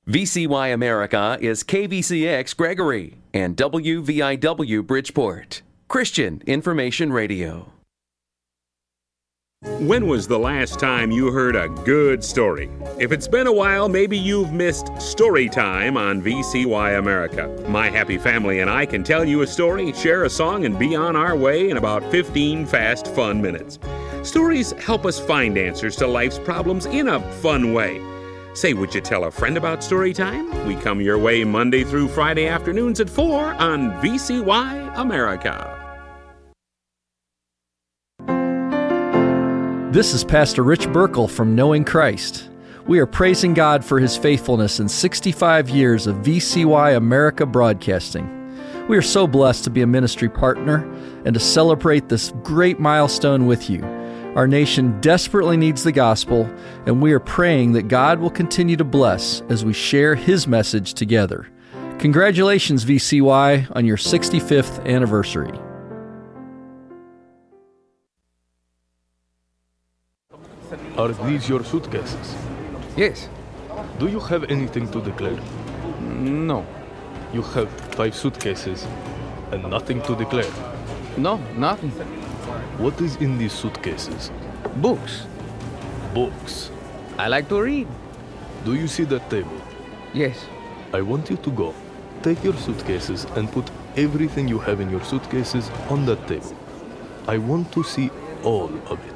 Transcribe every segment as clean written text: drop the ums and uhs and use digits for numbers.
VCY America is KVCX Gregory and WVIW Bridgeport. Christian Information Radio. When was the last time you heard a good story? If it's been a while, maybe you've missed Story Time on VCY America. My happy family and I can tell you a story, share a song, and be on our way in about 15 fast, fun minutes. Stories help us find answers to life's problems in a fun way. Say, would you tell a friend about Story Time? We come your way Monday through Friday afternoons at 4 on VCY America. This is Pastor Rich Burkle from Knowing Christ. We are praising God for His faithfulness in 65 years of VCY America broadcasting. We are so blessed to be a ministry partner and to celebrate this great milestone with you. Our nation desperately needs the gospel, and we are praying that God will continue to bless as we share His message together. Congratulations, VCY, on your 65th anniversary. Are these your suitcases? Yes. Do you have anything to declare? No. You have 5 suitcases and nothing to declare. No, nothing. What is in these suitcases? Books. Books. I like to read. Do you see that table? Yes. I want you to go. Take your suitcases and put everything you have in your suitcases on that table. I want to see all of it.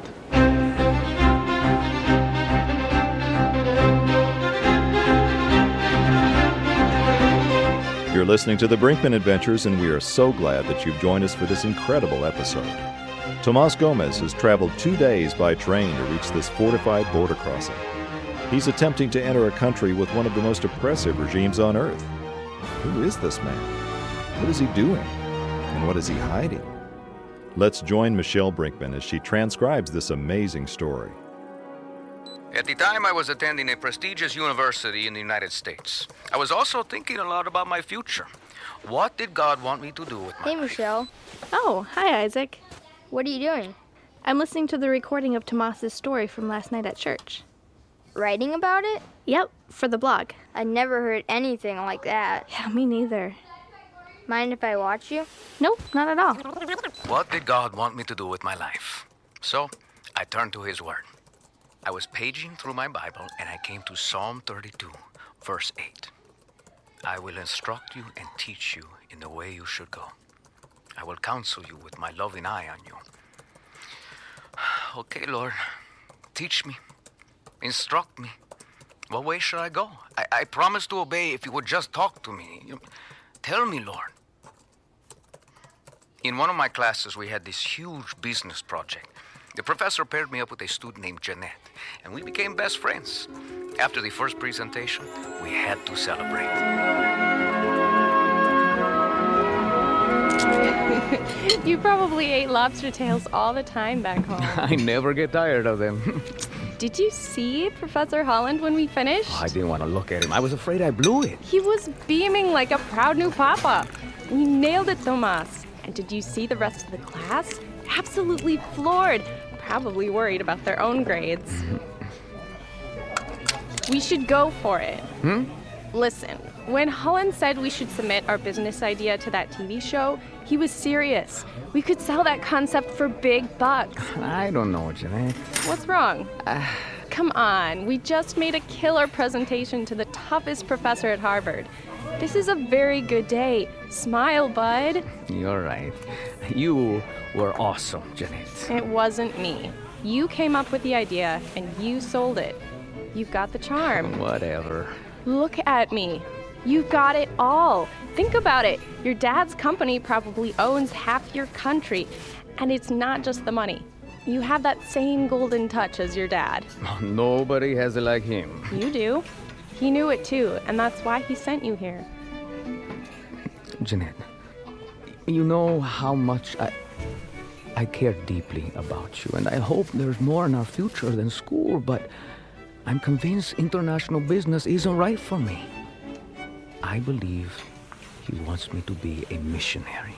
You're listening to The Brinkman Adventures, and we are so glad that you've joined us for this incredible episode. Tomas Gomez has traveled 2 days by train to reach this fortified border crossing. He's attempting to enter a country with one of the most oppressive regimes on earth. Who is this man? What is he doing? And what is he hiding? Let's join Michelle Brinkman as she transcribes this amazing story. At the time, I was attending a prestigious university in the United States. I was also thinking a lot about my future. What did God want me to do with my life? Hey, Michelle. Oh, hi, Isaac. What are you doing? I'm listening to the recording of Tomas's story from last night at church. Writing about it? Yep, for the blog. I never heard anything like that. Yeah, me neither. Mind if I watch you? Nope, not at all. What did God want me to do with my life? So, I turned to His Word. I was paging through my Bible, and I came to Psalm 32, verse 8. I will instruct you and teach you in the way you should go. I will counsel you with my loving eye on you. Okay, Lord, teach me. Instruct me. What way should I go? I promise to obey if you would just talk to me. Tell me, Lord. In one of my classes, we had this huge business project. The professor paired me up with a student named Jeanette, and we became best friends. After the first presentation, we had to celebrate. You probably ate lobster tails all the time back home. I never get tired of them. Did you see Professor Holland when we finished? I didn't want to look at him. I was afraid I blew it. He was beaming like a proud new papa. We nailed it, Tomas. And did you see the rest of the class? Absolutely floored. Probably worried about their own grades. We should go for it. Listen, when Holland said we should submit our business idea to that TV show, he was serious. We could sell that concept for big bucks. I don't know, Jeanette. What's wrong? Come on, we just made a killer presentation to the toughest professor at Harvard. This is a very good day. Smile, bud. You're right. You were awesome, Jeanette. It wasn't me. You came up with the idea, and you sold it. You've got the charm. Whatever. Look at me. You've got it all. Think about it. Your dad's company probably owns half your country, and it's not just the money. You have that same golden touch as your dad. Nobody has it like him. You do. He knew it too, and that's why he sent you here. Jeanette, you know how much I care deeply about you, and I hope there's more in our future than school, but I'm convinced international business isn't right for me. I believe he wants me to be a missionary.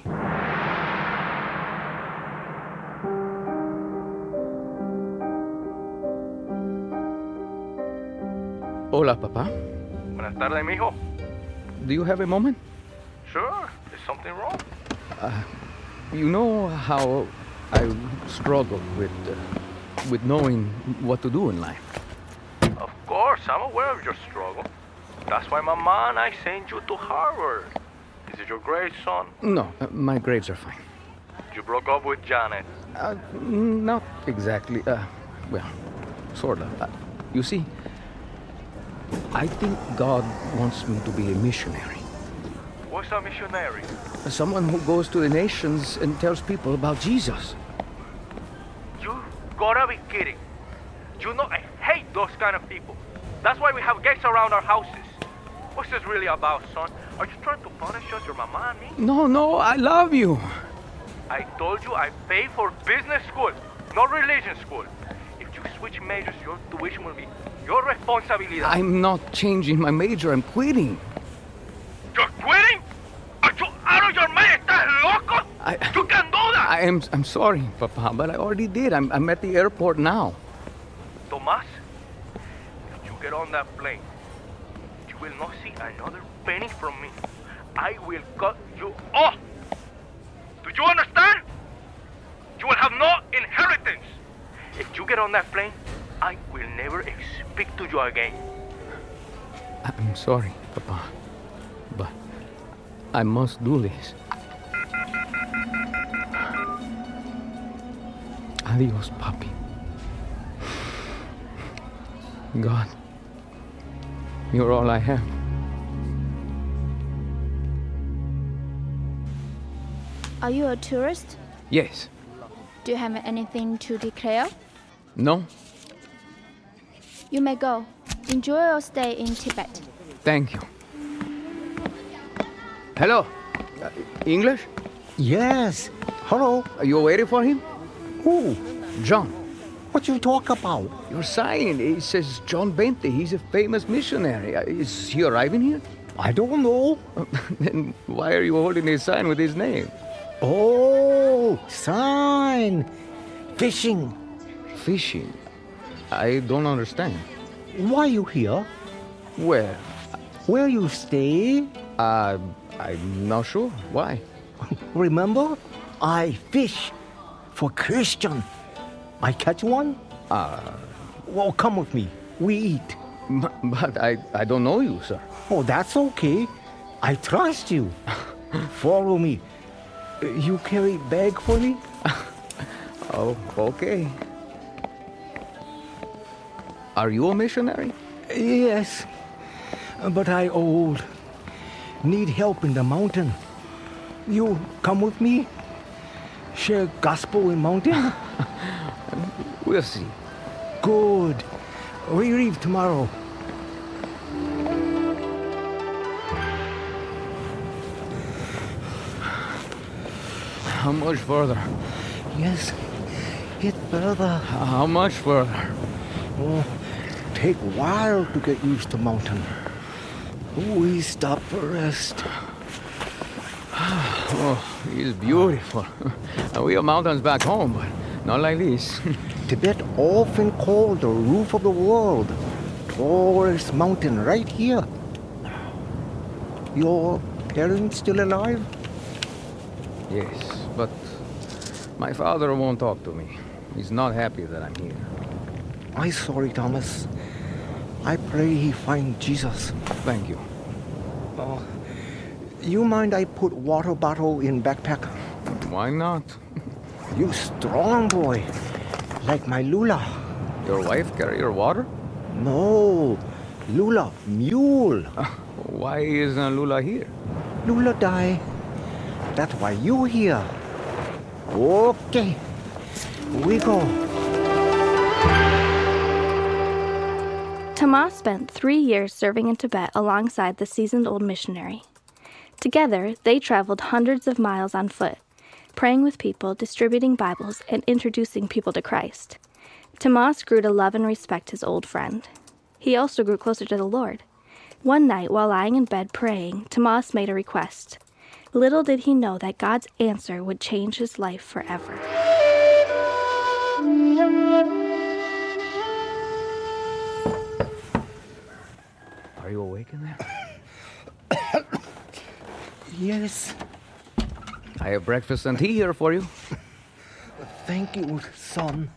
Hola, Papa. Buenas tardes, mijo. Do you have a moment? Sure. Is something wrong? You know how I struggle with knowing what to do in life. Of course, I'm aware of your struggle. That's why Mama and I sent you to Harvard. Is it your grades, son? No, my grades are fine. You broke up with Janet. Not exactly. Well, sort of. You see, I think God wants me to be a missionary. What's a missionary? Someone who goes to the nations and tells people about Jesus. You gotta be kidding. You know I hate those kind of people. That's why we have gates around our houses. What's this really about, son? Are you trying to punish us, your mama and me? No, I love you. I told you I pay for business school, not religion school. If you switch majors, your tuition will be your responsibility. I'm not changing my major. I'm quitting. You're quitting? Are you out of your mind? ¿Estás loco? You can do that! I'm sorry, Papa, but I already did. I'm at the airport now. Tomas, if you get on that plane, you will not see another penny from me. I will cut you off. Do you understand? You will have no inheritance. If you get on that plane, I will never speak to you again. I'm sorry, Papa, but I must do this. Adios, Papi. God, you're all I have. Are you a tourist? Yes. Do you have anything to declare? No? You may go. Enjoy your stay in Tibet. Thank you. Hello. English? Yes. Hello. Are you waiting for him? Who? John. What you talk about? Your sign. It says John Bente. He's a famous missionary. Is he arriving here? I don't know. Then why are you holding his sign with his name? Oh, sign. Fishing. Fishing? I don't understand. Why you here? Where? Where you stay? I'm not sure. Why? Remember? I fish for Christian. I catch one? Well, come with me. We eat. But I don't know you, sir. Oh, that's okay. I trust you. Follow me. You carry bag for me? Oh, okay. Are you a missionary? Yes, but I old. Need help in the mountain. You come with me? Share gospel in mountain? We'll see. Good. We leave tomorrow. How much further? Yes, get further. How much further? Oh, take a while to get used to mountain. We stop for rest. Oh, it's beautiful. We have mountains back home, but not like this. Tibet often called the roof of the world. Tallest mountain right here. Your parents still alive? Yes, but my father won't talk to me. He's not happy that I'm here. I'm sorry, Thomas. I pray he find Jesus. Thank you. You mind I put water bottle in backpack? Why not? You strong boy, like my Lula. Your wife carry your water? No, Lula, mule. Why isn't Lula here? Lula die. That's why you here. Okay, we go. Tomas spent 3 years serving in Tibet alongside the seasoned old missionary. Together, they traveled hundreds of miles on foot, praying with people, distributing Bibles, and introducing people to Christ. Tomas grew to love and respect his old friend. He also grew closer to the Lord. One night, while lying in bed praying, Tomas made a request. Little did he know that God's answer would change his life forever. Are you awake in there? Yes. I have breakfast and tea here for you. Thank you, son.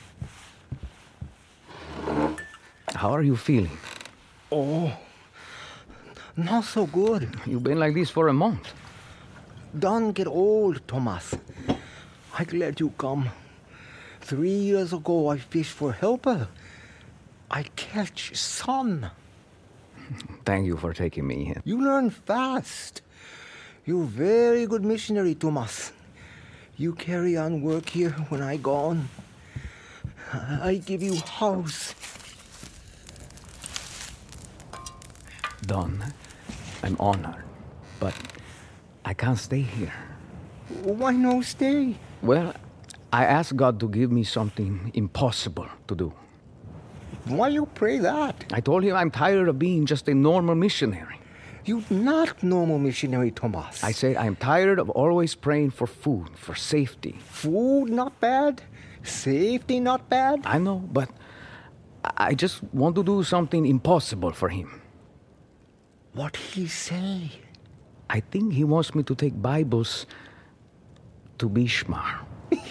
How are you feeling? Oh, not so good. You've been like this for a month. Don't get old, Thomas. I'm glad you come. 3 years ago, I fished for helper. I catch son. Thank you for taking me in. You learn fast. You're very good missionary, Thomas. You carry on work here when I gone. I give you house. Don, I'm honored, but I can't stay here. Why no stay? Well, I asked God to give me something impossible to do. Why you pray that? I told him I'm tired of being just a normal missionary. You're not normal missionary, Thomas. I said I'm tired of always praying for food, for safety. Food not bad. Safety not bad. I know, but I just want to do something impossible for him. What he say? I think he wants me to take Bibles to Bishmar.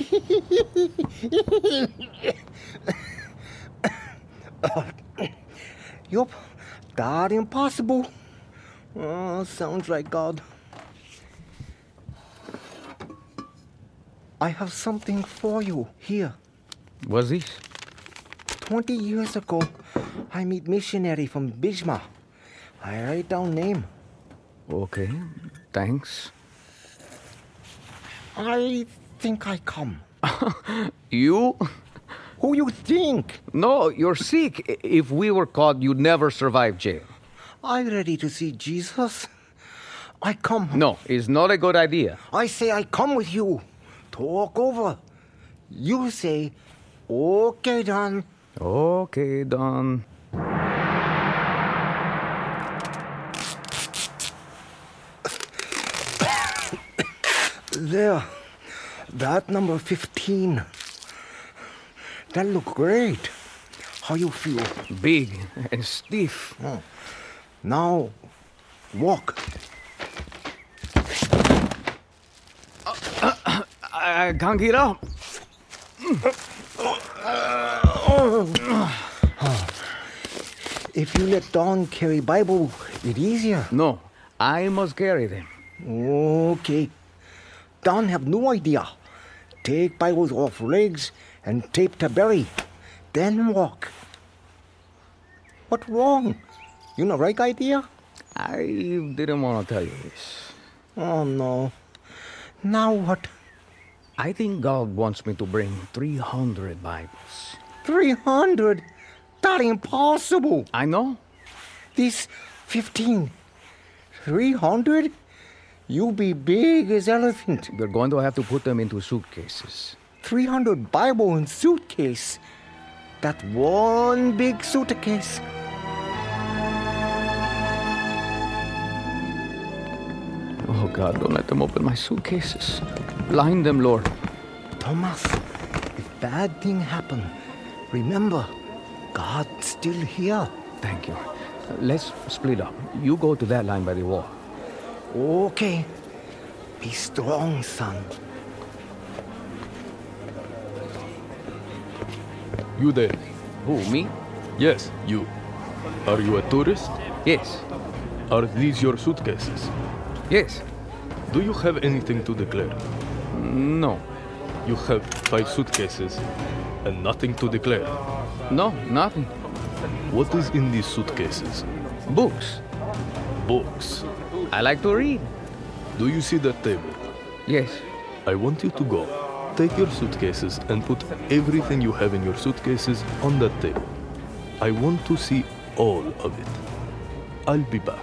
Yup, that impossible. Sounds like God. I have something for you here. What's this? 20 years ago, I meet missionary from Bishmar. I write down name. Okay, thanks. I think I come. You? Who you think? No, you're sick. If we were caught, you'd never survive jail. I'm ready to see Jesus. I come. No, it's not a good idea. I say I come with you. Talk over. You say, okay, Don. Okay, Don. There. That number 15. That look great. How you feel? Big and stiff. Oh. Now, walk. I can't get up. If you let Don carry Bible, it's easier. No, I must carry them. Okay. Don have no idea. Take Bibles off legs and tape to belly. Then walk. What wrong? You know right idea? I didn't want to tell you this. Oh, no. Now what? I think God wants me to bring 300 Bibles. 300? That's impossible. I know. This 15. 300? You be big as elephant. We're going to have to put them into suitcases. 300 Bible in suitcase. That one big suitcase. Oh, God, don't let them open my suitcases. Blind them, Lord. Thomas, if bad thing happen, remember, God's still here. Thank you. Let's split up. You go to that line by the wall. Okay. Be strong, son. You there? Who, me? Yes, you. Are you a tourist? Yes. Are these your suitcases? Yes. Do you have anything to declare? No. You have 5 suitcases and nothing to declare? No, nothing. What is in these suitcases? Books. Books. I like to read. Do you see that table? Yes. I want you to go. Take your suitcases and put everything you have in your suitcases on that table. I want to see all of it. I'll be back.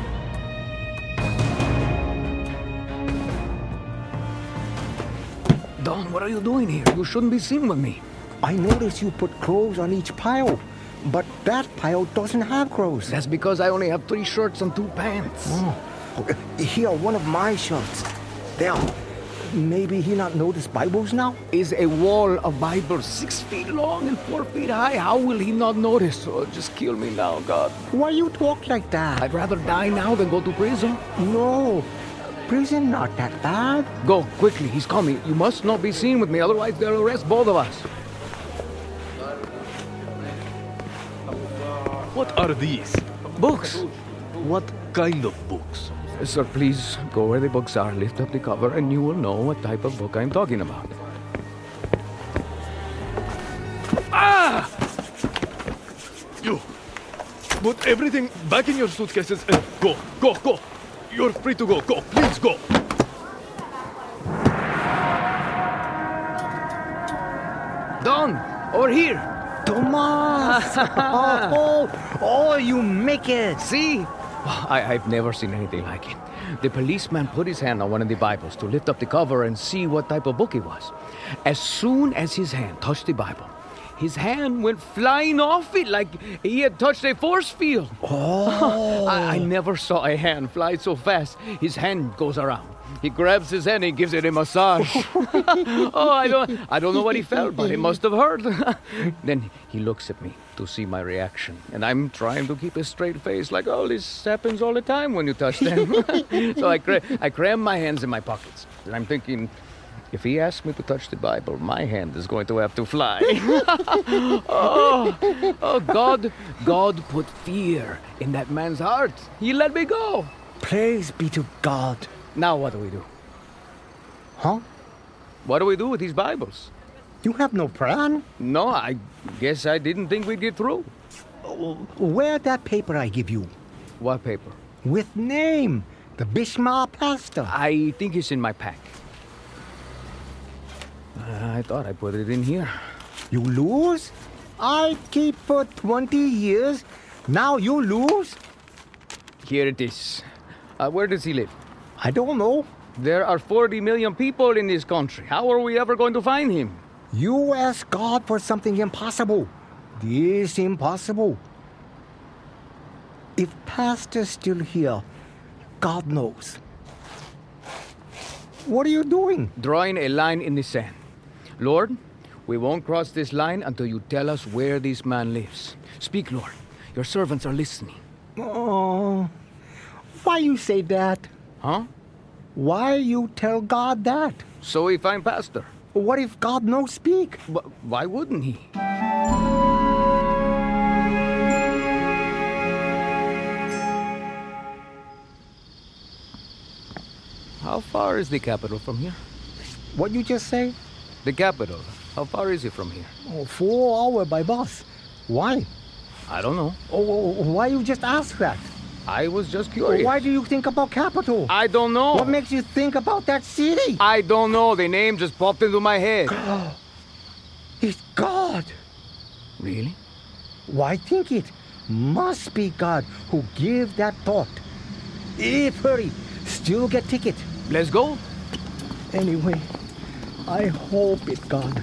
Don, what are you doing here? You shouldn't be seen with me. I noticed you put clothes on each pile, but that pile doesn't have clothes. That's because I only have 3 shirts and 2 pants. Oh. Here, one of my shirts. There. Maybe he not notice Bibles now? Is a wall of Bibles 6 feet long and 4 feet high. How will he not notice? Oh, just kill me now, God. Why you talk like that? I'd rather die now than go to prison. No, prison not that bad. Go, quickly, he's coming. You must not be seen with me, otherwise they'll arrest both of us. What are these? Books. What kind of books? Sir, please go where the books are, lift up the cover, and you will know what type of book I'm talking about. Ah! You! Put everything back in your suitcases and go, go, go! You're free to go, go, please go! Don, over here! Tomas! oh, you make it! See? I've never seen anything like it. The policeman put his hand on one of the Bibles to lift up the cover and see what type of book it was. As soon as his hand touched the Bible, his hand went flying off it like he had touched a force field. Oh! I never saw a hand fly so fast. His hand goes around. He grabs his hand and gives it a massage. I don't know what he felt, but it must have hurt. Then he looks at me to see my reaction, and I'm trying to keep a straight face like, oh, this happens all the time when you touch them. So I cram my hands in my pockets, and I'm thinking, if he asks me to touch the Bible, my hand is going to have to fly. God put fear in that man's heart. He let me go. Praise be to God. Now what do we do? Huh? What do we do with these Bibles? You have no plan? No, I guess I didn't think we'd get through. Where that paper I give you? What paper? With name. The Bishma Pastor. I think it's in my pack. I thought I put it in here. You lose? I keep for 20 years. Now you lose? Here it is. Where does he live? I don't know. There are 40 million people in this country. How are we ever going to find him? You ask God for something impossible. This impossible. If Pastor's still here, God knows. What are you doing? Drawing a line in the sand. Lord, we won't cross this line until you tell us where this man lives. Speak, Lord. Your servants are listening. Oh, why you say that? Huh? Why you tell God that? So if I'm pastor. What if God no speak? Why wouldn't he? How far is the capital from here? What you just say? The capital. How far is it from here? 4 hours by bus. Why? I don't know. Why you just ask that? I was just curious. Why do you think about capital? I don't know. What makes you think about that city? I don't know. The name just popped into my head. It's God. Really? Why think it? Must be God who give that thought. If hurry, still get ticket. Let's go. Anyway, I hope it's God.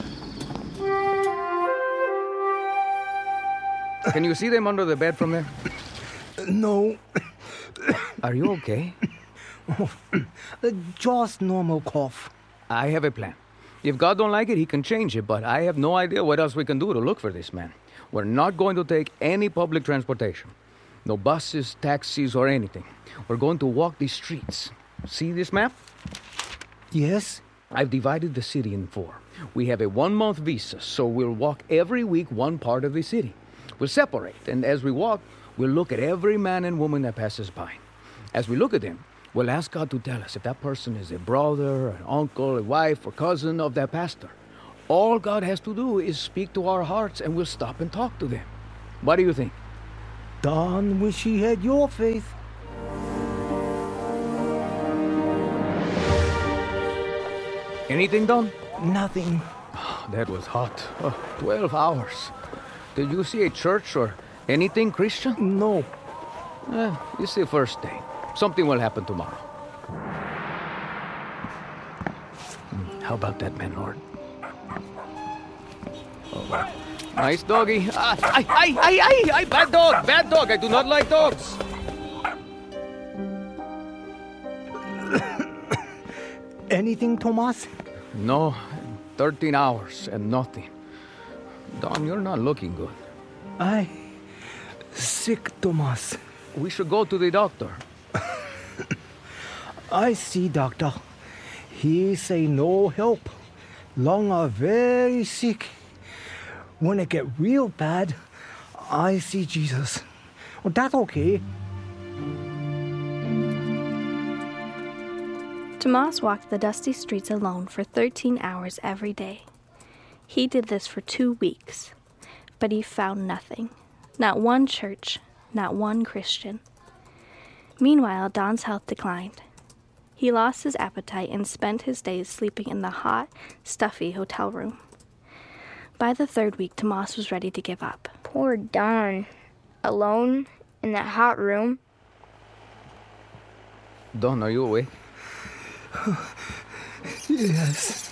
Can you see them under the bed from there? No. Are you okay? Just normal cough. I have a plan. If God don't like it, he can change it, but I have no idea what else we can do to look for this man. We're not going to take any public transportation. No buses, taxis, or anything. We're going to walk the streets. See this map? Yes. I've divided the city in 4. We have a 1-month visa, so we'll walk every week one part of the city. We'll separate, and as we walk, we'll look at every man and woman that passes by. As we look at them, we'll ask God to tell us if that person is a brother, an uncle, a wife, or cousin of that pastor. All God has to do is speak to our hearts, and we'll stop and talk to them. What do you think? Don wish he had your faith. Anything done? Nothing. That was hot. 12 hours. Did you see a church or anything Christian? No. It's the first day. Something will happen tomorrow. How about that man, Lord? Oh, nice doggy. Bad dog, bad dog. I do not like dogs. Anything, Tomas? No, 13 hours and nothing. Don, you're not looking good. I sick, Tomas. We should go to the doctor. I see, doctor. He say no help. Lung are very sick. When it get real bad, I see Jesus. Well, that's okay. Tomas walked the dusty streets alone for 13 hours every day. He did this for 2 weeks, but he found nothing. Not one church, not one Christian. Meanwhile, Don's health declined. He lost his appetite and spent his days sleeping in the hot, stuffy hotel room. By the 3rd week, Tomas was ready to give up. Poor Don. Alone in that hot room. Don, are you awake? Yes.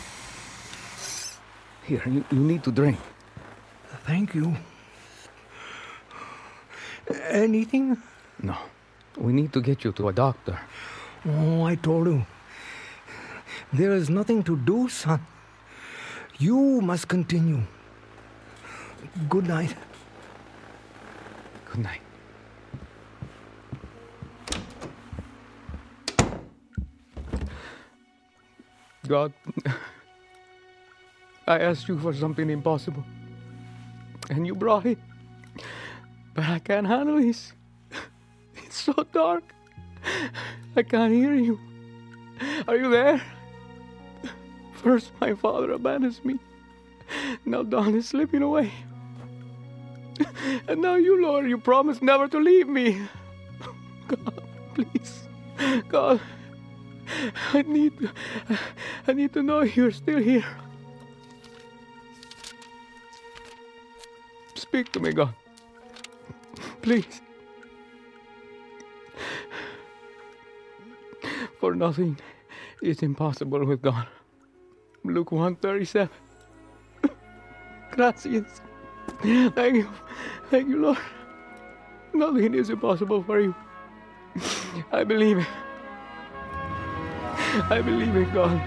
Here, you need to drink. Thank you. Anything? No. We need to get you to a doctor. Oh, I told you. There is nothing to do, son. You must continue. Good night. Good night. God, I asked you for something impossible, and you brought it. But I can't handle this. It's so dark. I can't hear you. Are you there? First, my father abandons me. Now Don is slipping away. And now you, Lord, you promised never to leave me. God, please. God, I need to know you're still here. Speak to me, God. Please. For nothing is impossible with God. Luke 1:37. Gracias. Thank you, Lord. Nothing is impossible for you. I believe it. I believe in God.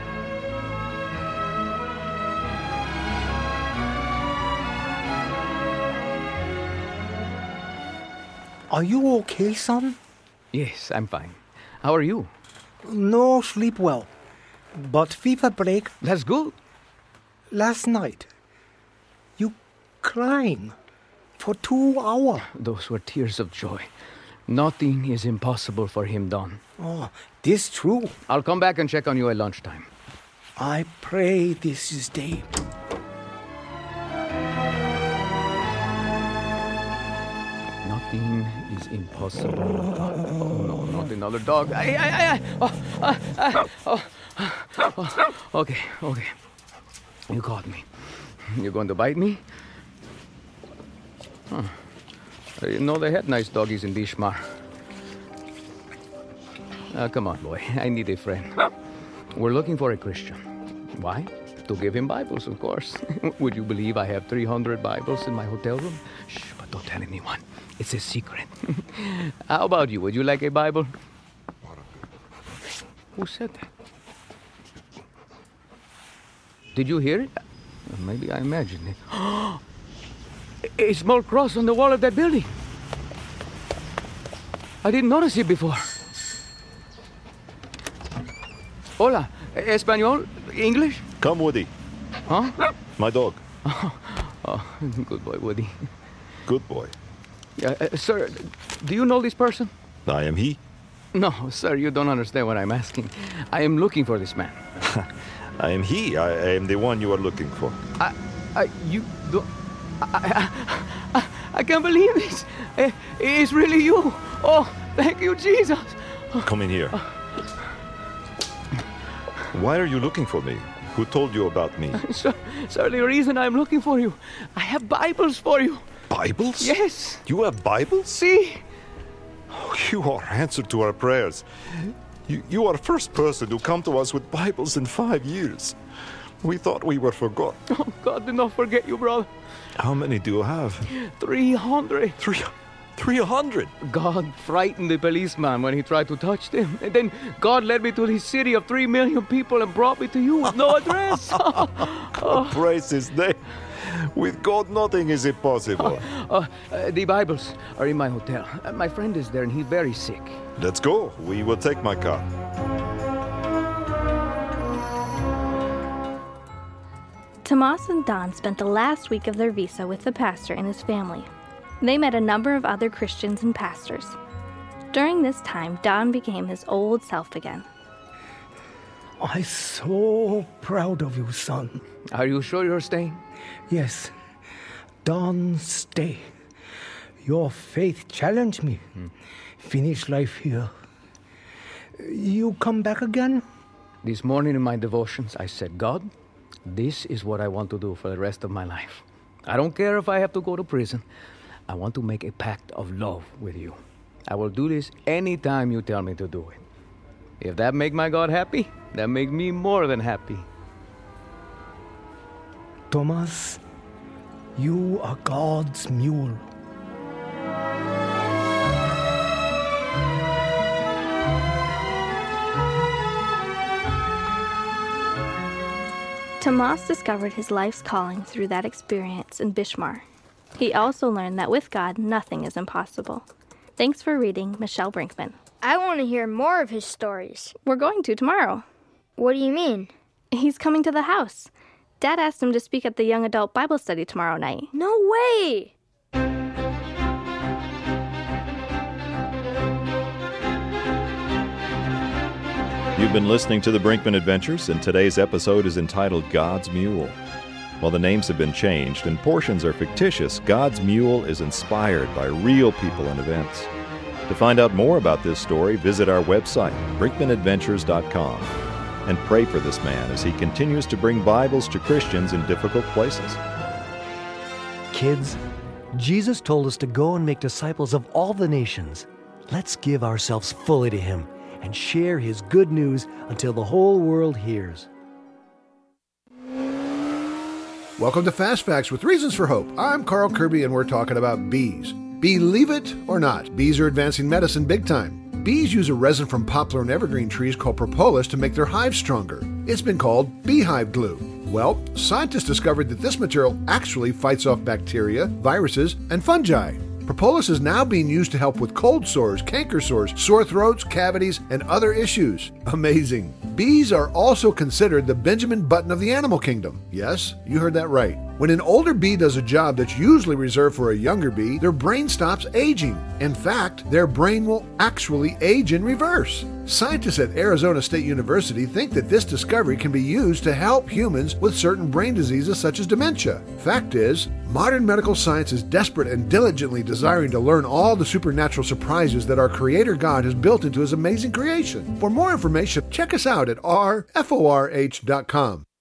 Are you okay, son? Yes, I'm fine. How are you? No sleep well, but fever break. That's good. Last night, you crying for 2 hours. Those were tears of joy. Nothing is impossible for him, Don. Oh, this true. I'll come back and check on you at lunchtime. I pray this is day. Nothing is impossible. Oh, no, not another dog. Okay. You caught me. You're going to bite me? Huh. I didn't know they had nice doggies in Bishmar. Come on, boy. I need a friend. We're looking for a Christian. Why? To give him Bibles, of course. Would you believe I have 300 Bibles in my hotel room? Shh, but don't tell anyone. It's a secret. How about you? Would you like a Bible? Who said that? Did you hear it? Maybe I imagined it. A small cross on the wall of that building. I didn't notice it before. Hola, Espanol? English? Come, Woody. Huh? My dog. Oh, good boy, Woody. Good boy. Sir, do you know this person? I am he. No, sir, you don't understand what I'm asking. I am looking for this man. I am he. I am the one you are looking for. You don't... I can't believe this. It's really you. Oh, thank you, Jesus. Come in here. Why are you looking for me? Who told you about me? Sir, the reason I'm looking for you, I have Bibles for you. Bibles? Yes. You have Bibles? See? Oh, you are answer to our prayers. You are the first person to come to us with Bibles in 5 years. We thought we were forgot. Oh, God did not forget you, brother. How many do you have? 300. 300! God frightened the policeman when he tried to touch them. And then God led me to this city of 3 million people and brought me to you with no address. Praise his name. With God, nothing is impossible. The Bibles are in my hotel. My friend is there and he's very sick. Let's go. We will take my car. Tomas and Don spent the last week of their visa with the pastor and his family. They met a number of other Christians and pastors. During this time, Don became his old self again. I'm so proud of you, son. Are you sure you're staying? Yes. Don, stay. Your faith challenged me. Finish life here. You come back again? This morning in my devotions, I said, God, this is what I want to do for the rest of my life. I don't care if I have to go to prison. I want to make a pact of love with you. I will do this anytime you tell me to do it. If that make my God happy, that make me more than happy. Tomas, you are God's mule. Tomas discovered his life's calling through that experience in Bishmar. He also learned that with God, nothing is impossible. Thanks for reading, Michelle Brinkman. I want to hear more of his stories. We're going to tomorrow. What do you mean? He's coming to the house. Dad asked him to speak at the young adult Bible study tomorrow night. No way! You've been listening to the Brinkman Adventures, and today's episode is entitled God's Mule. While the names have been changed and portions are fictitious, God's Mule is inspired by real people and events. To find out more about this story, visit our website, brinkmanadventures.com, and pray for this man as he continues to bring Bibles to Christians in difficult places. Kids, Jesus told us to go and make disciples of all the nations. Let's give ourselves fully to Him and share His good news until the whole world hears. Welcome to Fast Facts with Reasons for Hope. I'm Carl Kirby, and we're talking about bees. Believe it or not, bees are advancing medicine big time. Bees use a resin from poplar and evergreen trees called propolis to make their hives stronger. It's been called beehive glue. Well, scientists discovered that this material actually fights off bacteria, viruses, and fungi. Propolis is now being used to help with cold sores, canker sores, sore throats, cavities, and other issues. Amazing. Bees are also considered the Benjamin Button of the animal kingdom. Yes, you heard that right. When an older bee does a job that's usually reserved for a younger bee, their brain stops aging. In fact, their brain will actually age in reverse. Scientists at Arizona State University think that this discovery can be used to help humans with certain brain diseases such as dementia. Fact is, modern medical science is desperate and diligently desiring to learn all the supernatural surprises that our Creator God has built into His amazing creation. For more information, check us out at rforh.com.